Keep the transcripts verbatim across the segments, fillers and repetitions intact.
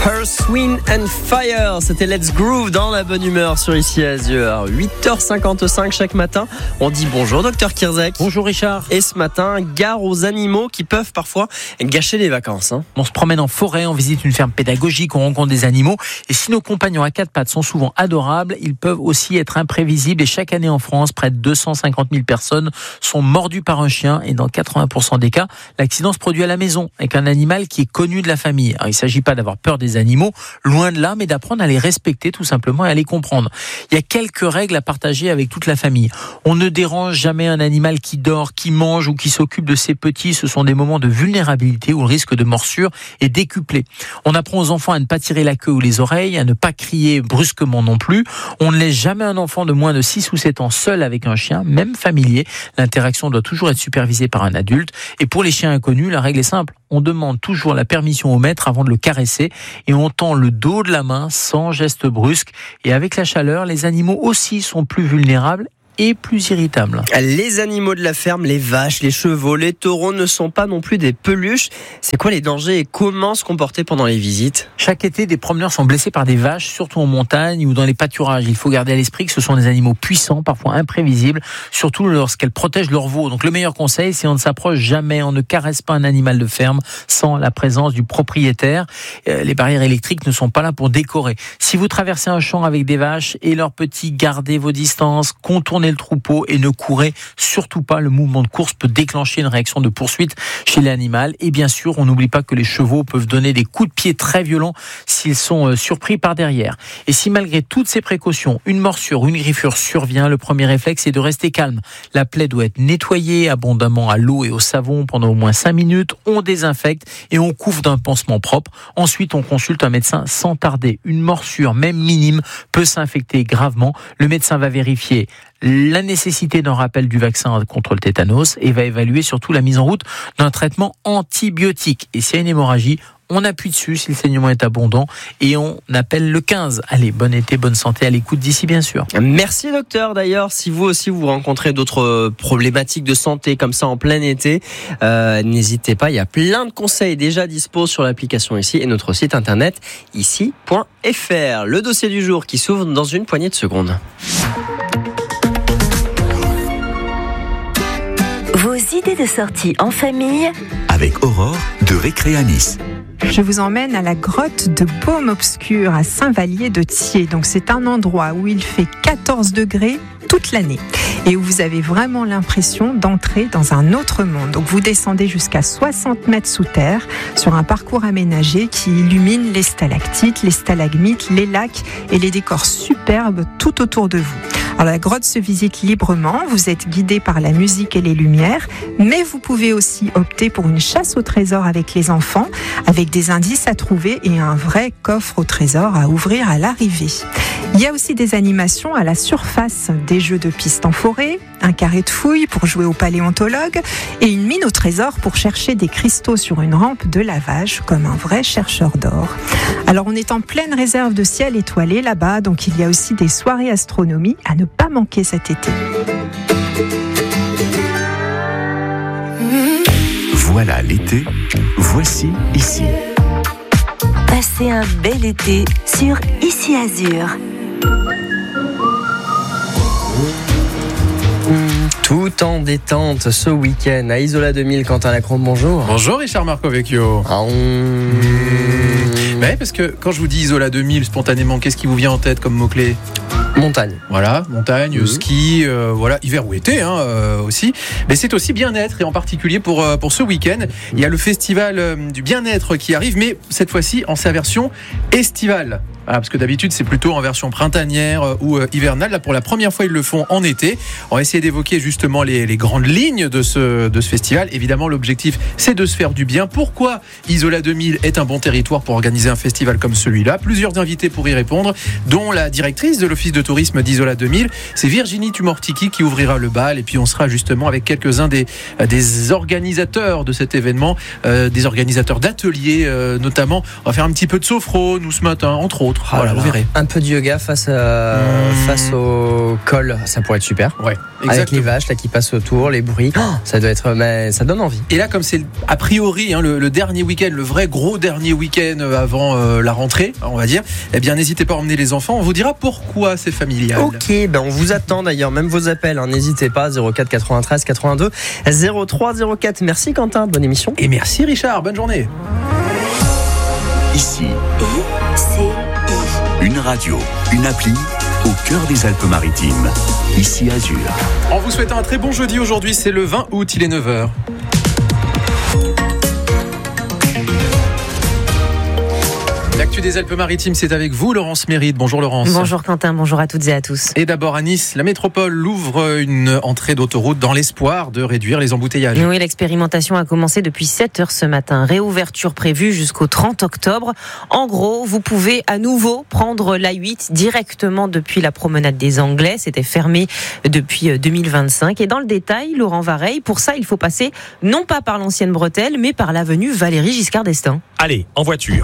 Earth, Wind and Fire, c'était Let's Groove dans la bonne humeur sur Ici Azur. huit heures cinquante-cinq chaque matin, on dit bonjour docteur Kirzek. Bonjour Richard. Et ce matin, gare aux animaux qui peuvent parfois gâcher les vacances. Hein. On se promène en forêt, on visite une ferme pédagogique, on rencontre des animaux. Et si nos compagnons à quatre pattes sont souvent adorables, ils peuvent aussi être imprévisibles. Et chaque année en France, près de deux cent cinquante mille personnes sont mordues par un chien. Et dans quatre-vingts pour cent des cas, l'accident se produit à la maison avec un animal qui est connu de la famille. Alors, il ne s'agit pas d'avoir peur des animaux, loin de là, mais d'apprendre à les respecter tout simplement et à les comprendre. Il y a quelques règles à partager avec toute la famille. On ne dérange jamais un animal qui dort, qui mange ou qui s'occupe de ses petits. Ce sont des moments de vulnérabilité où le risque de morsure est décuplé. On apprend aux enfants à ne pas tirer la queue ou les oreilles, à ne pas crier brusquement non plus. On ne laisse jamais un enfant de moins de six ou sept ans seul avec un chien, même familier. L'interaction doit toujours être supervisée par un adulte. Et pour les chiens inconnus, la règle est simple. On demande toujours la permission au maître avant de le caresser et on tend le dos de la main sans geste brusque. Et avec la chaleur, les animaux aussi sont plus vulnérables et plus irritable. Les animaux de la ferme, les vaches, les chevaux, les taureaux ne sont pas non plus des peluches. C'est quoi les dangers et comment se comporter pendant les visites ? Chaque été, des promeneurs sont blessés par des vaches, surtout en montagne ou dans les pâturages. Il faut garder à l'esprit que ce sont des animaux puissants, parfois imprévisibles, surtout lorsqu'elles protègent leurs veaux. Donc le meilleur conseil, c'est on ne s'approche jamais, on ne caresse pas un animal de ferme sans la présence du propriétaire. Les barrières électriques ne sont pas là pour décorer. Si vous traversez un champ avec des vaches et leurs petits, gardez vos distances, contournez le troupeau et ne courez surtout pas. Le mouvement de course peut déclencher une réaction de poursuite chez l'animal. Et bien sûr, on n'oublie pas que les chevaux peuvent donner des coups de pied très violents s'ils sont surpris par derrière. Et si malgré toutes ces précautions, une morsure ou une griffure survient, le premier réflexe est de rester calme. La plaie doit être nettoyée abondamment à l'eau et au savon pendant au moins cinq minutes. On désinfecte et on couvre d'un pansement propre. Ensuite, on consulte un médecin sans tarder. Une morsure, même minime, peut s'infecter gravement. Le médecin va vérifier la nécessité d'un rappel du vaccin contre le tétanos et va évaluer surtout la mise en route d'un traitement antibiotique. Et s'il y a une hémorragie, on appuie dessus si le saignement est abondant et on appelle le quinze. Allez, bon été, bonne santé à l'écoute d'ici bien sûr. Merci docteur. D'ailleurs, si vous aussi vous rencontrez d'autres problématiques de santé comme ça en plein été, euh, n'hésitez pas, il y a plein de conseils déjà dispo sur l'application ici et notre site internet ici point f r. Le dossier du jour qui s'ouvre dans une poignée de secondes. Vos idées de sortie en famille avec Aurore de Récré à Nice. Je vous emmène à la grotte de Baume Obscur à Saint-Vallier-de-Thiers. Donc c'est un endroit où il fait quatorze degrés toute l'année et où vous avez vraiment l'impression d'entrer dans un autre monde. Donc vous descendez jusqu'à soixante mètres sous terre sur un parcours aménagé qui illumine les stalactites, les stalagmites, les lacs et les décors superbes tout autour de vous. Alors la grotte se visite librement, vous êtes guidé par la musique et les lumières, mais vous pouvez aussi opter pour une chasse au trésor avec les enfants, avec des indices à trouver et un vrai coffre au trésor à ouvrir à l'arrivée. Il y a aussi des animations à la surface, des jeux de piste en forêt, un carré de fouilles pour jouer au paléontologue et une mine au trésor pour chercher des cristaux sur une rampe de lavage comme un vrai chercheur d'or. Alors on est en pleine réserve de ciel étoilé là-bas, donc il y a aussi des soirées astronomie à ne pas manquer cet été. Voilà l'été, voici ici. Passez un bel été sur Ici Azur. Tout en détente ce week-end à Isola deux mille. Quentin Lacombe, bonjour. Bonjour Richard Marcovecchio. Ah, on... mmh. Mais parce que quand je vous dis Isola deux mille, spontanément, qu'est-ce qui vous vient en tête comme mot-clé ? Montagne. Voilà, montagne, mmh. ski, euh, voilà, hiver ou été hein, euh, aussi. Mais c'est aussi bien-être et en particulier pour, euh, pour ce week-end. Il y a le festival euh, du bien-être qui arrive, mais cette fois-ci en sa version estivale. Voilà, parce que d'habitude c'est plutôt en version printanière euh, ou euh, hivernale. Là pour la première fois ils le font en été. On va essayer d'évoquer justement les, les grandes lignes de ce, de ce festival. Évidemment l'objectif c'est de se faire du bien. Pourquoi Isola deux mille est un bon territoire pour organiser un festival comme celui-là ? Plusieurs invités pour y répondre, dont la directrice de l'office de tourisme d'Isola deux mille, c'est Virginie Tumortiki qui ouvrira le bal. Et puis on sera justement avec quelques-uns des, des organisateurs de cet événement, euh, des organisateurs d'ateliers euh, notamment. On va faire un petit peu de sophrone nous ce matin entre autres. autres. Ah voilà, là vous là. verrez. Un peu de yoga face, à, Mmh. face au col, ça pourrait être super. Ouais, Avec exactement. les vaches là qui passent autour, les bruits, oh, ça doit être, mais ça donne envie. Et là, comme c'est a priori hein, le, le dernier week-end, le vrai gros dernier week-end avant euh, la rentrée, on va dire, eh bien n'hésitez pas à emmener les enfants. On vous dira pourquoi c'est familial. Ok, ben on vous attend d'ailleurs, même vos appels, hein, n'hésitez pas, zéro quatre quatre-vingt-treize quatre-vingt-deux zéro trois zéro quatre. Merci Quentin, bonne émission. Et merci Richard, bonne journée. Ici, I, une radio, une appli au cœur des Alpes-Maritimes. Ici Azur. En vous souhaitant un très bon jeudi aujourd'hui, c'est le vingt août, il est neuf heures. L'actu des Alpes-Maritimes, c'est avec vous, Laurence Méride. Bonjour Laurence. Bonjour Quentin, bonjour à toutes et à tous. Et d'abord à Nice, la métropole ouvre une entrée d'autoroute dans l'espoir de réduire les embouteillages. Oui, l'expérimentation a commencé depuis sept heures ce matin. Réouverture prévue jusqu'au trente octobre. En gros, vous pouvez à nouveau prendre l'A huit directement depuis la promenade des Anglais. C'était fermé depuis deux mille vingt-cinq. Et dans le détail, Laurent Vareille, pour ça, il faut passer non pas par l'ancienne bretelle, mais par l'avenue Valéry Giscard d'Estaing. Allez, en voiture.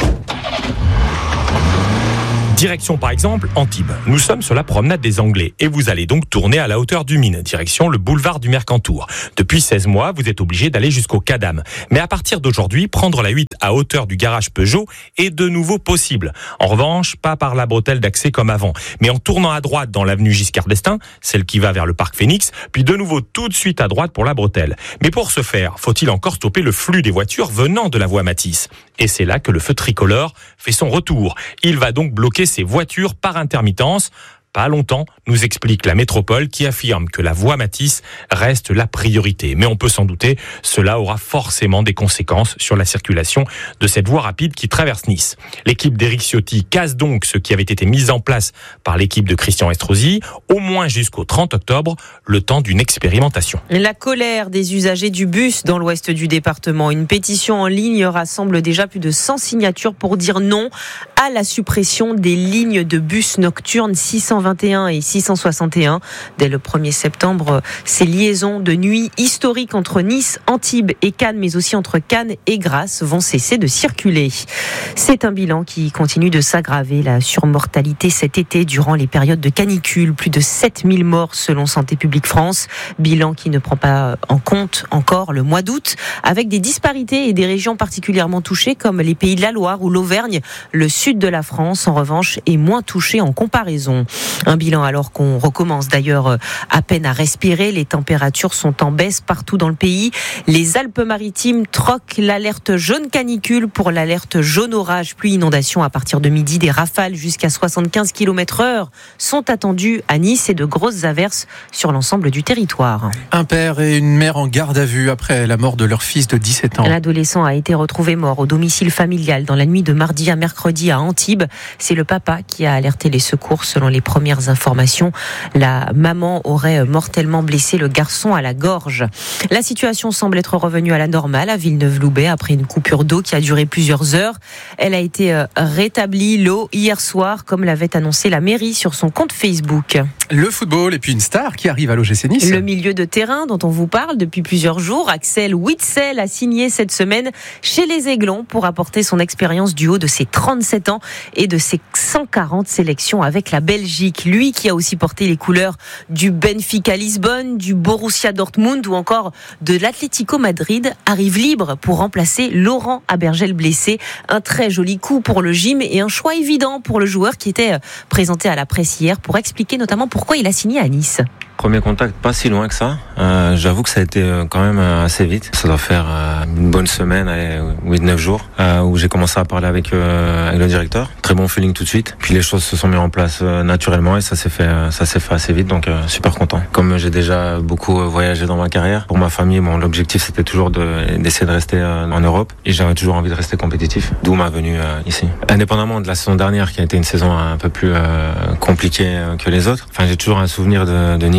Direction par exemple Antibes. Nous sommes sur la promenade des Anglais et vous allez donc tourner à la hauteur du Mine, direction le boulevard du Mercantour. Depuis seize mois, vous êtes obligé d'aller jusqu'au Cadam. Mais à partir d'aujourd'hui, prendre la huit à hauteur du garage Peugeot est de nouveau possible. En revanche, pas par la bretelle d'accès comme avant, mais en tournant à droite dans l'avenue Giscard d'Estaing, celle qui va vers le parc Phoenix, puis de nouveau tout de suite à droite pour la bretelle. Mais pour ce faire, faut-il encore stopper le flux des voitures venant de la voie Matisse. Et c'est là que le feu tricolore fait son retour. Il va donc bloquer ces voitures par intermittence. Pas longtemps, nous explique la métropole qui affirme que la voie Matisse reste la priorité. Mais on peut s'en douter, cela aura forcément des conséquences sur la circulation de cette voie rapide qui traverse Nice. L'équipe d'Éric Ciotti casse donc ce qui avait été mis en place par l'équipe de Christian Estrosi, au moins jusqu'au trente octobre, le temps d'une expérimentation. La colère des usagers du bus dans l'ouest du département. Une pétition en ligne rassemble déjà plus de cent signatures pour dire non à la suppression des lignes de bus nocturnes six cent vingt et un et six cent soixante et un. Dès le premier septembre, ces liaisons de nuit historiques entre Nice, Antibes et Cannes, mais aussi entre Cannes et Grasse, vont cesser de circuler. C'est un bilan qui continue de s'aggraver. La surmortalité cet été durant les périodes de canicule, plus de sept mille morts selon Santé publique France. Bilan qui ne prend pas en compte encore le mois d'août, avec des disparités et des régions particulièrement touchées comme les Pays de la Loire ou l'Auvergne. Le sud de la France, en revanche, est moins touché en comparaison. Un bilan alors qu'on recommence d'ailleurs à peine à respirer. Les températures sont en baisse partout dans le pays. Les Alpes-Maritimes troquent l'alerte jaune canicule pour l'alerte jaune orage pluie inondation à partir de midi. Des rafales jusqu'à soixante-quinze kilomètres heure sont attendues à Nice et de grosses averses sur l'ensemble du territoire. Un père et une mère en garde à vue après la mort de leur fils de dix-sept ans. L'adolescent a été retrouvé mort au domicile familial dans la nuit de mardi à mercredi à Antibes. C'est le papa qui a alerté les secours. Selon les premières informations, la maman aurait mortellement blessé le garçon à la gorge. La situation semble être revenue à la normale à Villeneuve-Loubet après une coupure d'eau qui a duré plusieurs heures. Elle a été rétablie, l'eau, hier soir, comme l'avait annoncé la mairie sur son compte Facebook. Le football et puis une star qui arrive à l'O G C Nice. Le milieu de terrain dont on vous parle depuis plusieurs jours, Axel Witsel a signé cette semaine chez les Aiglons pour apporter son expérience du haut de ses trente-sept ans et de ses cent quarante sélections avec la Belgique. Lui qui a aussi porté les couleurs du Benfica Lisbonne, du Borussia Dortmund ou encore de l'Atlético Madrid, arrive libre pour remplacer Laurent Abergel blessé. Un très joli coup pour le gym et un choix évident pour le joueur qui était présenté à la presse hier pour expliquer notamment pourquoi il a signé à Nice. Premier contact, pas si loin que ça. Euh, j'avoue que ça a été quand même assez vite. Ça doit faire euh, une bonne semaine, huit neuf jours, euh, où j'ai commencé à parler avec, euh, avec le directeur. Très bon feeling tout de suite. Puis les choses se sont mises en place euh, naturellement et ça s'est fait, euh, ça s'est fait assez vite, donc euh, super content. Comme j'ai déjà beaucoup voyagé dans ma carrière, pour ma famille, bon, l'objectif c'était toujours de, d'essayer de rester euh, en Europe et j'avais toujours envie de rester compétitif. D'où ma venue euh, ici. Indépendamment de la saison dernière qui a été une saison un peu plus euh, compliquée que les autres, enfin j'ai toujours un souvenir de, de Nice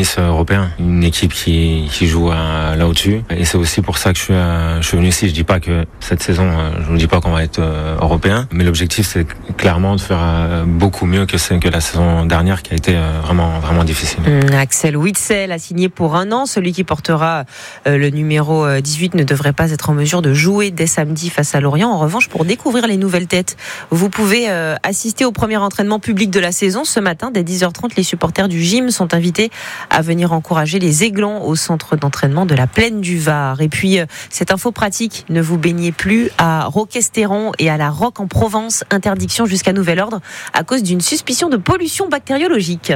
tennis européen, une équipe qui, qui joue à, là au-dessus. Et c'est aussi pour ça que je suis, à, je suis venu ici. Je dis pas que cette saison, je ne dis pas qu'on va être euh, européen, mais l'objectif c'est clairement de faire euh, beaucoup mieux que, que la saison dernière qui a été euh, vraiment, vraiment difficile. Mmh, Axel Witsel a signé pour un an. Celui qui portera euh, le numéro dix-huit ne devrait pas être en mesure de jouer dès samedi face à Lorient. En revanche, pour découvrir les nouvelles têtes, vous pouvez euh, assister au premier entraînement public de la saison. Ce matin, dès dix heures trente, les supporters du gym sont invités à venir encourager les Aiglons au centre d'entraînement de la Plaine du Var. Et puis, euh, cette info pratique, ne vous baignez plus à Roquestéron et à la Roque en Provence. Interdiction jusqu'à nouvel ordre à cause d'une suspicion de pollution bactériologique.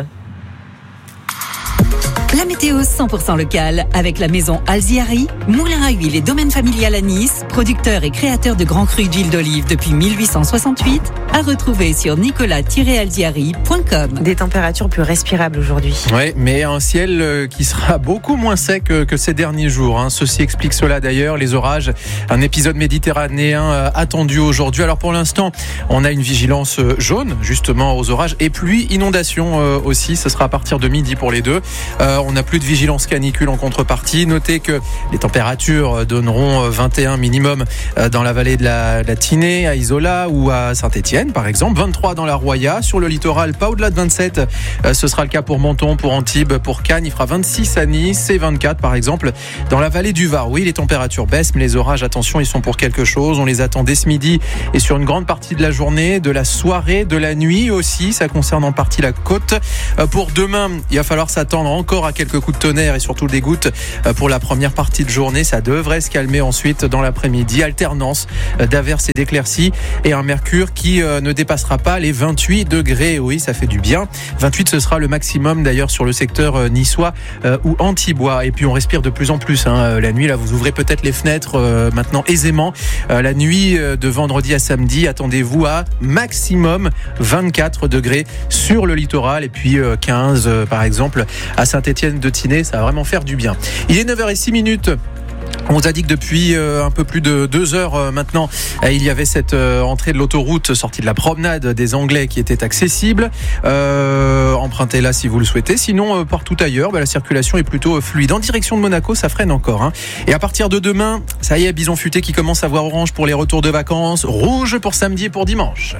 La météo cent pour cent locale avec la maison Alziari, moulin à huile et domaine familial à Nice, producteur et créateur de grands crus d'huile d'olive depuis mille huit cent soixante-huit, à retrouver sur nicolas tiret alziari point com. Des températures plus respirables aujourd'hui. Oui, mais un ciel qui sera beaucoup moins sec que ces derniers jours. Hein. Ceci explique cela d'ailleurs, les orages, un épisode méditerranéen attendu aujourd'hui. Alors pour l'instant, on a une vigilance jaune justement aux orages et pluie, inondation aussi. Ce sera à partir de midi pour les deux. Euh, on n'a plus de vigilance canicule en contrepartie. Notez que les températures donneront vingt et un minimum dans la vallée de la, de la Tinée, à Isola ou à Saint-Étienne par exemple. vingt-trois dans la Roya. Sur le littoral, pas au-delà de vingt-sept. Ce sera le cas pour Menton, pour Antibes, pour Cannes. Il fera vingt-six à Nice et vingt-quatre par exemple dans la vallée du Var. Oui, les températures baissent, mais les orages, attention, ils sont pour quelque chose. On les attend dès ce midi et sur une grande partie de la journée, de la soirée, de la nuit aussi. Ça concerne en partie la côte. Pour demain, il va falloir s'attendre encore à quelques coups de tonnerre et surtout des gouttes pour la première partie de journée. Ça devrait se calmer ensuite dans l'après-midi. Alternance d'averses et d'éclaircies et un mercure qui ne dépassera pas les vingt-huit degrés. Oui, ça fait du bien. vingt-huit, ce sera le maximum d'ailleurs sur le secteur niçois ou antibois. Et puis on respire de plus en plus. Hein. La nuit, là, vous ouvrez peut-être les fenêtres maintenant aisément. La nuit de vendredi à samedi, attendez-vous à maximum vingt-quatre degrés sur le littoral et puis quinze par exemple à Saint-Étienne de Tinée. Ça va vraiment faire du bien. Il est neuf heures zéro six minutes. On vous a dit que depuis euh, un peu plus de deux heures euh, maintenant, euh, il y avait cette euh, entrée de l'autoroute sortie de la promenade des Anglais qui était accessible. Euh, empruntez-la si vous le souhaitez. Sinon, euh, partout ailleurs, bah, la circulation est plutôt fluide. En direction de Monaco, ça freine encore. Hein. Et à partir de demain, ça y est, Bison Futé qui commence à voir orange pour les retours de vacances, rouge pour samedi et pour dimanche.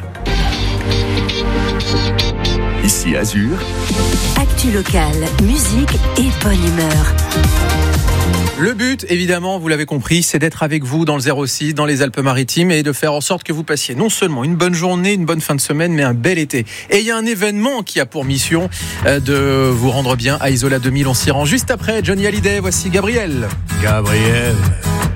Ici Azur. Actu locale, musique et bonne humeur. Le but, évidemment, vous l'avez compris, c'est d'être avec vous dans le zéro six, dans les Alpes-Maritimes et de faire en sorte que vous passiez non seulement une bonne journée, une bonne fin de semaine, mais un bel été. Et il y a un événement qui a pour mission de vous rendre bien à Isola deux mille. On s'y rend juste après. Johnny Hallyday, voici Gabriel. Gabriel.